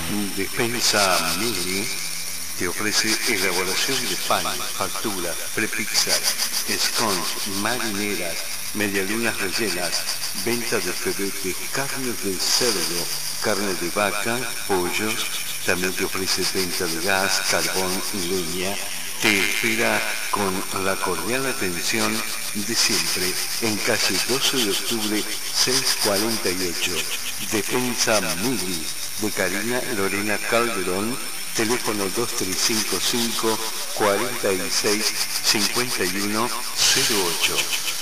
Despensa Mili te ofrece elaboración de pan, factura, prepizza, scones, marineras, medialunas rellenas, venta de filetes, carnes de cerdo, carne de vaca, pollos. También te ofrece venta de gas, carbón y leña. Te espera con la cordial atención de siempre en calle 12 de octubre 648. Despensa Mili de Karina Lorena Calderón, teléfono 2355 46 51 08.